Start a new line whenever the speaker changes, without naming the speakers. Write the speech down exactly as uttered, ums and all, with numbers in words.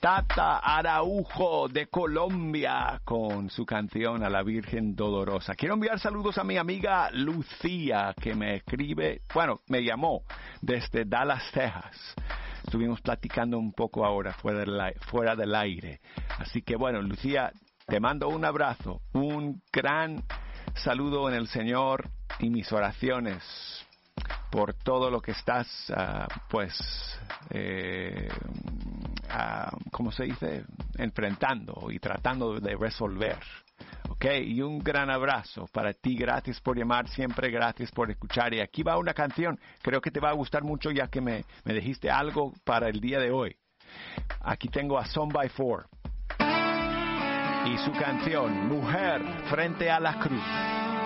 Tata Araujo de Colombia con su canción A la Virgen Dolorosa. Quiero enviar saludos a mi amiga Lucía, que me escribe, bueno, me llamó desde Dallas, Texas. Estuvimos platicando un poco ahora fuera del, fuera del aire. Así que bueno, Lucía, te mando un abrazo, un gran saludo en el Señor y mis oraciones por todo lo que estás, uh, pues, eh, uh, ¿cómo se dice? Enfrentando y tratando de resolver. Ok, y un gran abrazo para ti. Gracias por llamar, siempre gracias por escuchar. Y aquí va una canción, creo que te va a gustar mucho ya que me, me dijiste algo para el día de hoy. Aquí tengo a Son by Four y su canción Mujer frente a la cruz.